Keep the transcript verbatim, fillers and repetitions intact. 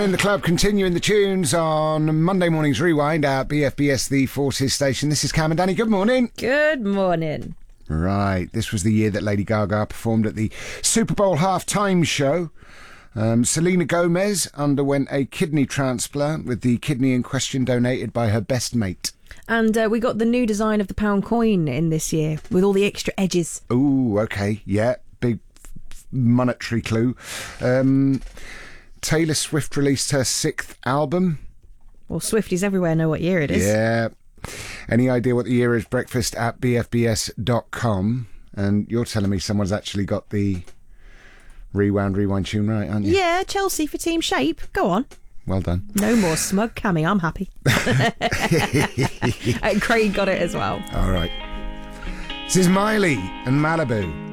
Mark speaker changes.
Speaker 1: In the club, continuing the tunes on Monday Morning's Rewind at B F B S, the Forces station. This is Cam and Danny. Good morning.
Speaker 2: Good morning.
Speaker 1: Right, this was the year that Lady Gaga performed at the Super Bowl halftime show. Um, Selena Gomez underwent a kidney transplant with the kidney in question donated by her best mate.
Speaker 2: And uh, we got the new design of the pound coin in this year with all the extra edges.
Speaker 1: Ooh, okay, yeah, big monetary clue. Um... Taylor Swift released her sixth album.
Speaker 2: Well, Swifties everywhere know what year it is.
Speaker 1: Yeah. Any idea what the year is? Breakfast at b f b s dot com. And you're telling me someone's actually got the Rewound Rewind tune right, aren't you?
Speaker 2: Yeah, Chelsea for Team Shape. Go on.
Speaker 1: Well done.
Speaker 2: No more smug Cammy. I'm happy. And Craig got it as well.
Speaker 1: All right. This is Miley and Malibu.